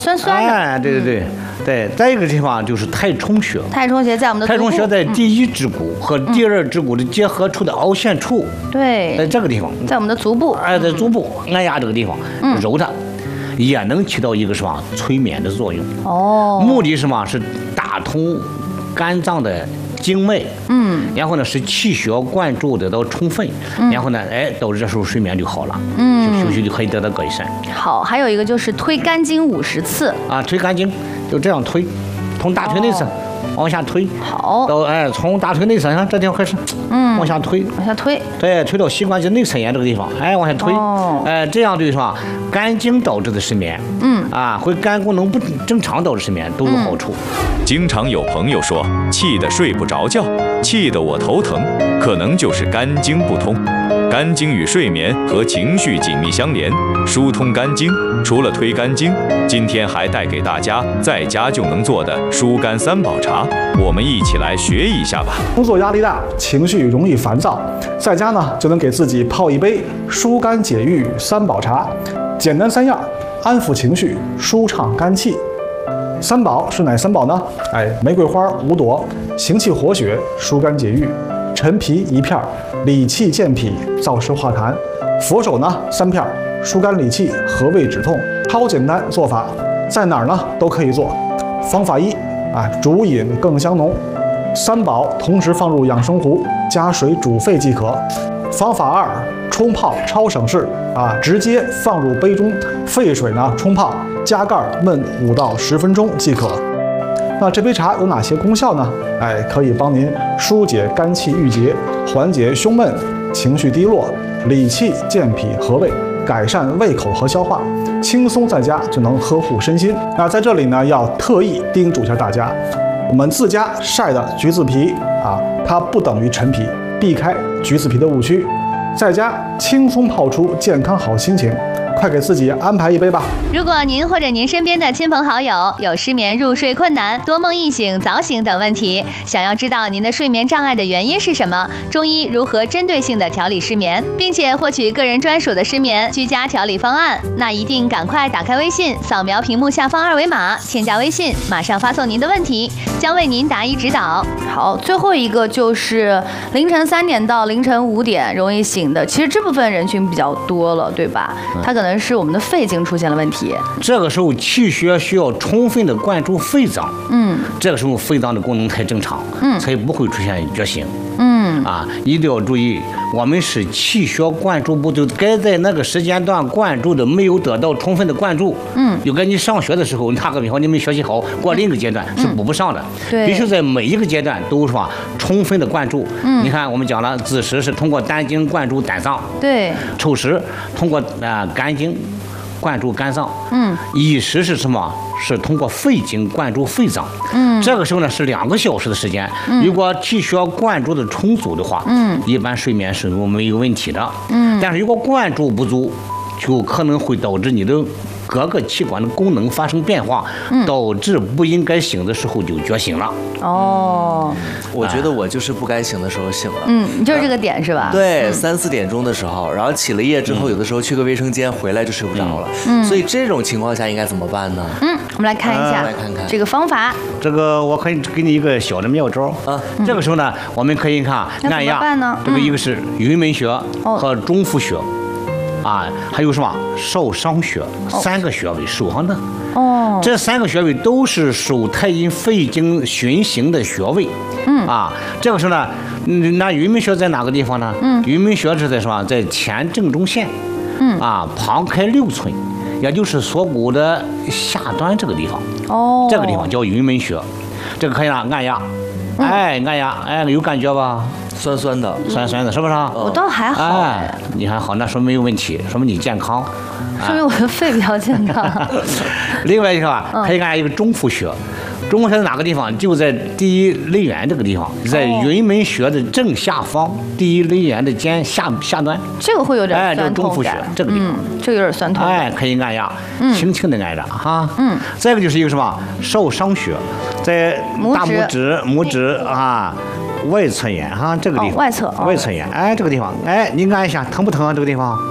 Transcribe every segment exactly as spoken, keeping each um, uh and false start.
酸酸的。 哎，对对对。嗯对，再一个地方就是太冲穴。 太冲穴在我们的太冲穴在第一指骨和第二指骨的结合处的凹陷处。 对， 在这个地方， 在我们的足部。 哎，在足部按压这个地方，揉它，也能起到一个什么催眠的作用。 哦。 目的是什么？是打通肝脏的经脉。嗯。然后呢，使气血灌注得到充分。嗯。然后呢，哎，导致这时候睡眠就好了。嗯。休息就可以得到改善。 好，还有一个就是推肝经五十次。 啊，推肝经。就这样推，从大腿内侧、哦、往下推， 好， 到哎从大腿内侧，看这地方开始，嗯，往下推， 往下推， 对，推到膝关节内侧沿这个地方，哎，往下推，哦、哎，这样对是吧？肝经导致的失眠，嗯，啊，会肝功能不正常导致失眠都有好处。 嗯、经常有朋友说，气得睡不着觉，气得我头疼，可能就是肝经不通。肝经与睡眠和情绪紧密相连，疏通肝经。除了推肝经，今天还带给大家在家就能做的疏肝三宝茶，我们一起来学一下吧。 工作压力大，情绪容易烦躁，在家呢就能给自己泡一杯疏肝解郁三宝茶，简单三样，安抚情绪，舒畅肝气。三宝是哪三宝呢？哎，玫瑰花五朵，行气活血，疏肝解郁；陈皮一片，理气健脾，燥湿化痰；佛手呢三片，疏肝理气，和胃止痛。超简单做法，在哪儿呢都可以做。方法一啊，煮饮更香浓。三宝同时放入养生壶，加水煮沸即可。方法二，冲泡超省事啊，直接放入杯中，沸水呢冲泡，加盖焖五到十分钟即可。那这杯茶有哪些功效呢？哎，可以帮您疏解肝气郁结，缓解胸闷、情绪低落，理气健脾和胃，改善胃口和消化，轻松在家就能呵护身心。那在这里呢，要特意叮嘱一下大家，我们自家晒的橘子皮啊，它不等于陈皮，避开橘子皮的误区，在家轻松泡出健康好心情。快给自己安排一杯吧。 如果您或者您身边的亲朋好友有失眠、入睡困难、多梦易醒、早醒等问题，想要知道您的睡眠障碍的原因是什么，中医如何针对性的调理失眠，并且获取个人专属的失眠居家调理方案，那一定赶快打开微信，扫描屏幕下方二维码，添加微信，马上发送您的问题，将为您答疑指导。 好，最后一个就是凌晨三点到凌晨五点容易醒的，其实这部分人群比较多了，对吧？他可能是我们的肺经出现了问题。 这个时候气血需要充分的灌注肺脏，嗯，这个时候肺脏的功能才正常，嗯，才不会出现觉醒，嗯，啊，一定要注意，我们是气血灌注不就该在那个时间段灌注的没有得到充分的灌注，嗯，就跟你上学的时候，打个比方，你没学习好，过另一个阶段是补不上的，嗯、对，必须在每一个阶段都是吧充分的灌注。嗯，你看我们讲了，子时是通过胆经灌注胆脏， 对， 丑时通过啊、呃、肝经灌注肝脏，嗯，乙时是什么？是通过肺经灌注肺脏，嗯，这个时候呢是两个小时的时间，嗯，如果气血灌注的充足的话，嗯，一般睡眠是没有问题的，嗯，但是如果灌注不足，就可能会导致你的各个器官的功能发生变化，嗯、导致不应该醒的时候就觉醒了。 哦， 我觉得我就是不该醒的时候醒了。 嗯，你就是这个点是吧？ 对， 嗯、 三四点钟的时候，然后起了夜之后，有的时候去个卫生间，回来就睡不着了。嗯，所以这种情况下应该怎么办呢？ 嗯，我们来看一下， 来看看这个方法。 这个我可以给你一个小的妙招啊。这个时候呢，我们可以看按压，这个一个是云门穴和中府穴。啊，还有什么少商穴，三个穴位手上的。哦，这三个穴位都是手太阴肺经循行的穴位。嗯，啊，这个时候呢，那云门穴在哪个地方呢？嗯，云门穴是在什么？在前正中线。嗯，啊，旁开六寸，也就是锁骨的下端这个地方。哦，这个地方叫云门穴，这个可以啊，按压。哎，按压，哎，有感觉吧？ 酸酸的， 酸酸的，是不是？ 我倒还好。 哎，你还好，那说明没有问题，说明你健康， 说明我的肺比较健康。 另外一个啊，可以按一个中府穴，中府穴在哪个地方？就在第一肋缘这个地方，在云门穴的正下方，第一肋缘的尖下下端。 这个会有点哎，这个中府穴这个地方， 嗯，这个有点酸痛。 哎，可以按压，轻轻的按压哈。嗯。再一个就是一个什么少商穴，在大拇指拇指啊。外侧沿哈，这个地方、 哦、外侧、哦、 外侧沿，哎，这个地方，哎，你按一下，疼不疼啊？这个地方，这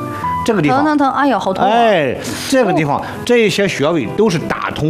这个地方疼疼疼，哎呦，好痛、啊！ 哎，这个地方、哦、这些穴位都是打通